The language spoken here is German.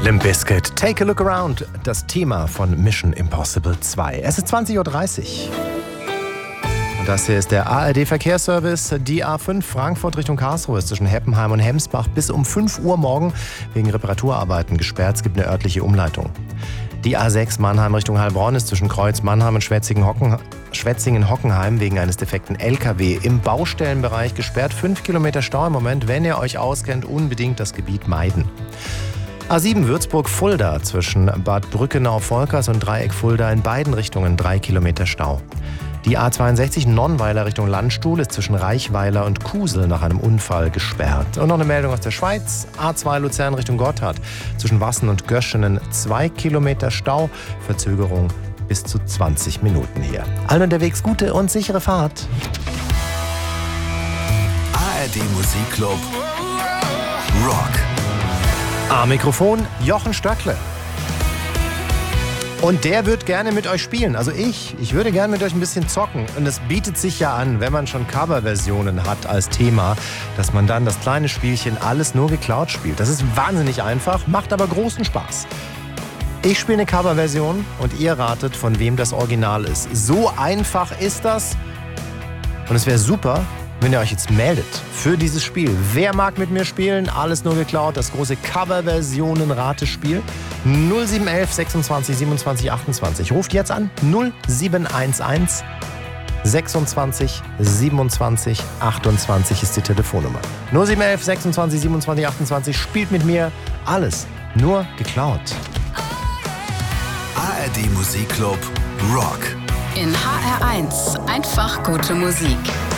Limp Bizkit, Take a Look Around, das Thema von Mission Impossible 2. Es ist 20.30 Uhr. Und das hier ist der ARD-Verkehrsservice. Die A5 Frankfurt Richtung Karlsruhe ist zwischen Heppenheim und Hemsbach bis um 5 Uhr morgen wegen Reparaturarbeiten gesperrt. Es gibt eine örtliche Umleitung. Die A6 Mannheim Richtung Heilbronn ist zwischen Kreuz Mannheim und Schwetzingen-Hockenheim wegen eines defekten LKW im Baustellenbereich gesperrt. 5 Kilometer Stau im Moment. Wenn ihr euch auskennt, unbedingt das Gebiet meiden. A7 Würzburg-Fulda zwischen Bad Brückenau-Volkers und Dreieck Fulda in beiden Richtungen 3 Kilometer Stau. Die A62 Nonnweiler Richtung Landstuhl ist zwischen Reichweiler und Kusel nach einem Unfall gesperrt. Und noch eine Meldung aus der Schweiz. A2 Luzern Richtung Gotthard zwischen Wassen und Göschenen 2 Kilometer Stau. Verzögerung bis zu 20 Minuten hier. Allen unterwegs gute und sichere Fahrt. ARD Musikclub Rock. Am Mikrofon Jochen Stöckle. Und der wird gerne mit euch spielen. Also ich würde gerne mit euch ein bisschen zocken. Und es bietet sich ja an, wenn man schon Coverversionen hat als Thema, dass man dann das kleine Spielchen Alles nur geklaut spielt. Das ist wahnsinnig einfach, macht aber großen Spaß. Ich spiele eine Coverversion und ihr ratet, von wem das Original ist. So einfach ist das. Und es wäre super, wenn ihr euch jetzt meldet für dieses Spiel. Wer mag mit mir spielen? Alles nur geklaut, das große Coverversionen-Ratespiel. 0711 26 27 28. Ruft jetzt an. 0711 26 27 28 ist die Telefonnummer. 0711 26 27 28. Spielt mit mir. Alles nur geklaut. ARD Musikclub Rock. In HR1 einfach gute Musik.